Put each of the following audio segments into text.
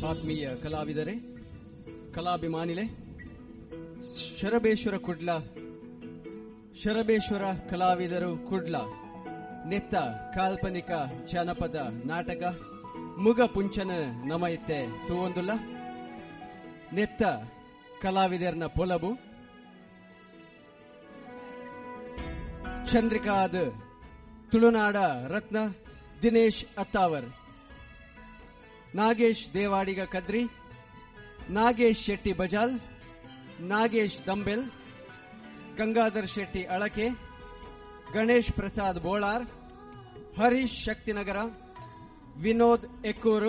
ಆತ್ಮೀಯ ಕಲಾವಿದರೆ, ಕಲಾಭಿಮಾನಿಲೆ, ಶರಬೇಶ್ವರ ಕುಡ್ಲ ಶರಬೇಶ್ವರ ಕಲಾವಿದರು ಕುಡ್ಲ ನೆತ್ತ ಕಾಲ್ಪನಿಕ ಜಾನಪದ ನಾಟಕ ಮುಗ ಪುಂಚನ ನಮೈತೆ ತೂವೊಂದುಲ್ಲ ನೆತ್ತ ಕಲಾವಿದರ್ನ ಪೊಲಬು ಚಂದ್ರಿಕಾದ ತುಳುನಾಡ ರತ್ನ ದಿನೇಶ್ ಅತ್ತಾವರ್, ನಾಗೇಶ್ ದೇವಾಡಿಗ ಕದ್ರಿ, ನಾಗೇಶ್ ಶೆಟ್ಟಿ ಬಜಾಲ್, ನಾಗೇಶ್ ದಂಬೆಲ್, ಗಂಗಾಧರ್ ಶೆಟ್ಟಿ ಅಳಕೆ, ಗಣೇಶ್ ಪ್ರಸಾದ್ ಬೋಳಾರ್, ಹರೀಶ್ ಶಕ್ತಿನಗರ, ವಿನೋದ್ ಎಕ್ಕೂರು,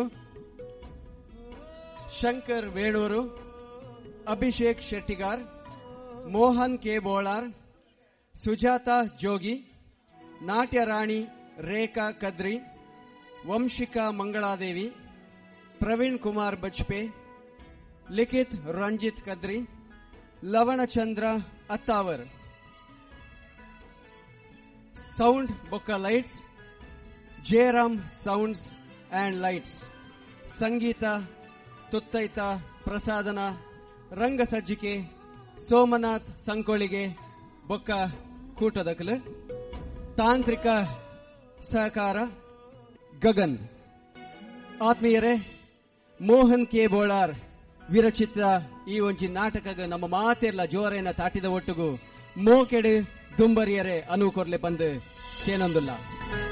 ಶಂಕರ್ ವೇಣೂರು, ಅಭಿಷೇಕ್ ಶೆಟ್ಟಿಗಾರ್, ಮೋಹನ್ ಕೆ ಬೋಳಾರ್, ಸುಜಾತಾ ಜೋಗಿ, ನಾಟ್ಯ ರಾಣಿ ರೇಖಾ ಕದ್ರಿ, ವಂಶಿಕಾ ಮಂಗಳಾದೇವಿ, ಪ್ರವೀಣ್ ಕುಮಾರ್ ಬಜ್ಪೆ, ಲಿಖಿತ್ ರಂಜಿತ್ ಕದ್ರಿ, ಲವಣಚಂದ್ರ ಅತ್ತಾವರ್. ಸೌಂಡ್ ಬೊಕ್ಕ lights Jayaram sounds and lights. ಸಂಗೀತ ತುತ್ತೈತ ಪ್ರಸಾದನ ರಂಗ ಸಜ್ಜಿಕೆ ಸೋಮನಾಥ್ ಸಂಕೋಳಿಗೆ ಬೊಕ್ಕ ಕೂಟದಕಲು. ತಾಂತ್ರಿಕ ಸಹಕಾರ ಗಗನ್. ಆತ್ಮೀಯರೇ, ಮೋಹನ್ ಕೆ ಬೋಳಾರ್ ವಿರಚಿತ ಈ ಒಂಜಿ ನಾಟಕಗ ನಮ್ಮ ಮಾತೆರ್ಲ ಜೋರೇನ ತಾಟಿದ ಒಟ್ಟುಗು ಮೋಕೆಡು ದುಂಬರಿಯರೆ ಅನುಕೊರ್ಲೆ ಬಂದು ತೇನೊಂದುಲ್ಲ.